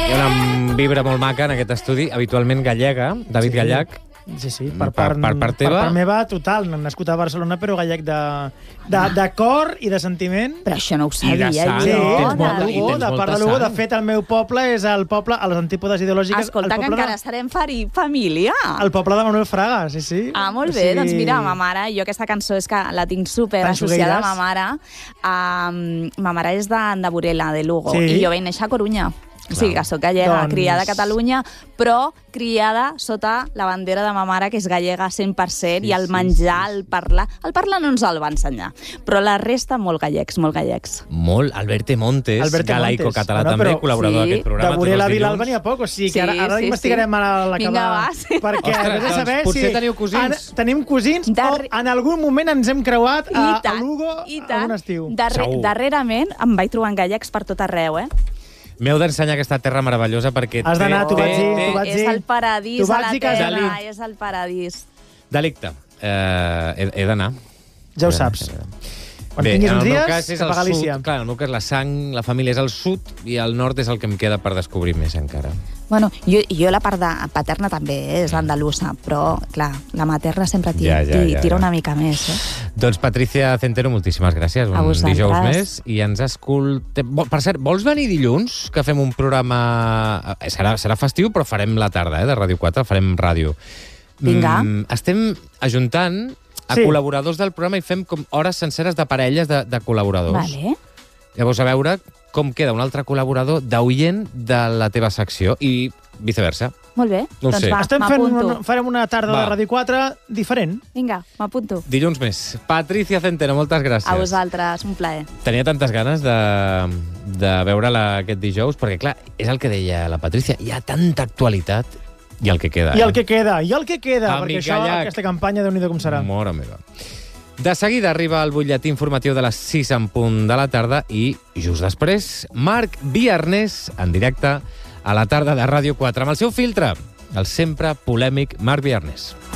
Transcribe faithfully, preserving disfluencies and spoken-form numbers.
Hi ha una vibra molt maca en aquest estudi, habitualment gallega, David Sí. Gallach. Sí, sí, per, Per- part, per part teva? Per part meva, total. Nascut a Barcelona, però gallec de, de, de cor i de sentiment. Però això no ho I de sabia sang, Sí, jo. tens de molta- i Lugo, tens de molta part de Lugo. De sang. fet, el meu poble és el poble, a les antípodes ideològiques, Escolta, el que poble, encara estarem fari família. de, el poble de Manuel Fraga, sí, sí. Ah, molt O bé, sigui, doncs mira, ma mare, jo aquesta cançó és que la tinc super Tan associada a xugueires. ma mare. Um, ma mare és de, de Burela, de Lugo, Sí. i jo vaig néixer a Corunya. O sigui, que soc gallega, Doncs- criada a Catalunya, però criada sota la bandera de ma mare, que és gallega cent per cent, Sí, i el sí, menjar, el parlar... El parlar no ens el va ensenyar, però la resta molt gallecs, molt gallecs. Molt. Alberte Montes, Alberte galaico-català Montes. Bueno, també, però- col·laborador sí, d'aquest programa. De Burela a tots els Vilalba dilluns. n'hi ha poc, o sigui que Sí, ara, ara sí, investigarem sí. a l'acabar. Vinga, va, sí. Perquè Ostres, hem de saber doncs potser si teniu cosins. En, tenim cosins Darre- o en algun moment ens hem creuat a, I a tant, Lugo i a tant. un estiu. Darre Segur. darrerament em vaig trobant gallecs per tot arreu, eh? M'heu d'ensenyar aquesta terra meravellosa perquè... Has d'anar, té- t'ho vaig té- dir, té- t'ho vaig És dir. el paradís Tu a vaig la dir que has terra, d'anar. és el paradís. Delicte. Eh, he he d'anar. Ja ho He d'anar, saps. he d'anar. Quan Bé, tinguis en uns el meu dies, cas és cap el a Galícia. sud. Clar, en el meu cas la sang, la família és al sud i el nord és el que em queda per descobrir més encara. Bueno, jo, jo la part de, paterna també eh, és andalusa, però, clar, la materna sempre tira, Ja, ja, ja, tira ja. una mica més, eh? Doncs Patricia Centeno, moltíssimes gràcies. A Un vosaltres. dijous més i ens escoltem... Vol- Per cert, vols venir dilluns? Que fem un programa... eh, Serà, serà festiu, però farem la tarda, eh, de Ràdio quatre, farem ràdio. Vinga. Mm, estem ajuntant a Sí. col·laboradors del programa i fem com hores senceres de parelles de, de col·laboradors. Vale. Llavors, a veure com queda un altre col·laborador d'oient de la teva secció i viceversa. Molt bé, No ho doncs sé. va, Estem fent m'apunto. un, farem una tarda Va. de Ràdio quatre diferent. Vinga, m'apunto. Dilluns més. Patricia Centeno, moltes gràcies. A vosaltres, un plaer. Tenia tantes ganes de, de veure-la aquest dijous, perquè, clar, és el que deia la Patricia, hi ha tanta actualitat i el que queda. I el eh? que queda, i el que queda, Amic perquè això, Gallach. aquesta campanya, Déu-n'hi-do com serà. Mare meva. De seguida arriba el butlletí informatiu de les sis en punt de la tarda i, just després, Marc Viarnés, en directe a la tarda de Ràdio quatre, amb el seu filtre, el sempre polèmic Marc Viarnés.